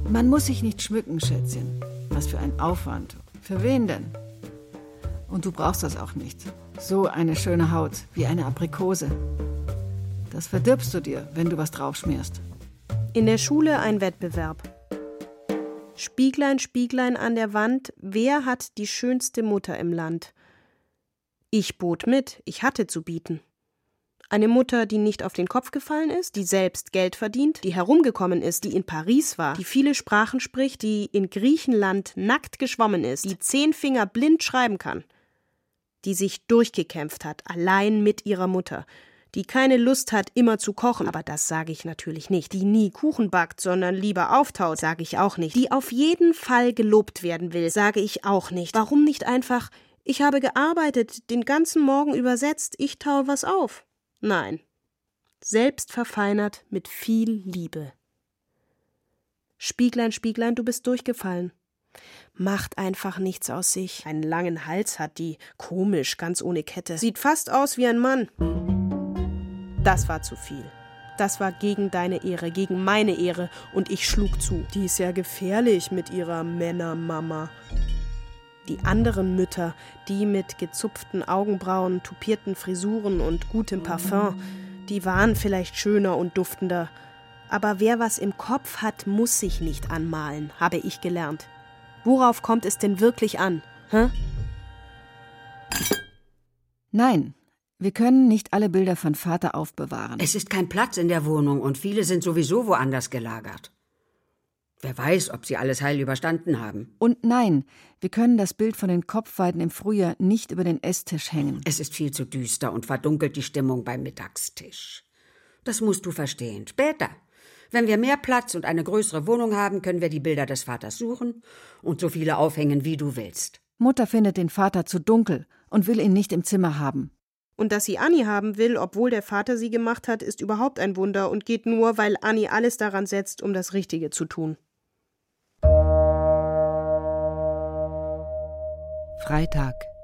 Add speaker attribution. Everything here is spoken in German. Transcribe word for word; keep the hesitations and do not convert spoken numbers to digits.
Speaker 1: Man muss sich nicht schmücken, Schätzchen. Was für ein Aufwand. Für wen denn? Und du brauchst das auch nicht. So eine schöne Haut, wie eine Aprikose. Das verdirbst du dir, wenn du was draufschmierst.
Speaker 2: In der Schule ein Wettbewerb. Spieglein, Spieglein an der Wand, wer hat die schönste Mutter im Land? Ich bot mit, ich hatte zu bieten. Eine Mutter, die nicht auf den Kopf gefallen ist, die selbst Geld verdient, die herumgekommen ist, die in Paris war, die viele Sprachen spricht, die in Griechenland nackt geschwommen ist, die zehn Finger blind schreiben kann, die sich durchgekämpft hat, allein mit ihrer Mutter, die keine Lust hat, immer zu kochen, aber das sage ich natürlich nicht, die nie Kuchen backt, sondern lieber auftaut, sage ich auch nicht, die auf jeden Fall gelobt werden will, sage ich auch nicht. Warum nicht einfach, ich habe gearbeitet, den ganzen Morgen übersetzt, ich taue was auf? Nein, selbst verfeinert mit viel Liebe. Spieglein, Spieglein, du bist durchgefallen. Macht einfach nichts aus sich. Einen langen Hals hat die, komisch, ganz ohne Kette. Sieht fast aus wie ein Mann. Das war zu viel. Das war gegen deine Ehre, gegen meine Ehre, und ich schlug zu. Die ist ja gefährlich mit ihrer Männermama. Die anderen Mütter, die mit gezupften Augenbrauen, tupierten Frisuren und gutem Parfum, die waren vielleicht schöner und duftender. Aber wer was im Kopf hat, muss sich nicht anmalen, habe ich gelernt. Worauf kommt es denn wirklich an? Hä?
Speaker 1: Nein, wir können nicht alle Bilder von Vater aufbewahren.
Speaker 3: Es ist kein Platz in der Wohnung und viele sind sowieso woanders gelagert. Wer weiß, ob sie alles heil überstanden haben.
Speaker 1: Und nein, wir können das Bild von den Kopfweiden im Frühjahr nicht über den Esstisch hängen.
Speaker 3: Es ist viel zu düster und verdunkelt die Stimmung beim Mittagstisch. Das musst du verstehen. Später, wenn wir mehr Platz und eine größere Wohnung haben, können wir die Bilder des Vaters suchen und so viele aufhängen, wie du willst.
Speaker 1: Mutter findet den Vater zu dunkel und will ihn nicht im Zimmer haben.
Speaker 2: Und dass sie Anni haben will, obwohl der Vater sie gemacht hat, ist überhaupt ein Wunder und geht nur, weil Anni alles daran setzt, um das Richtige zu tun.
Speaker 1: Freitag,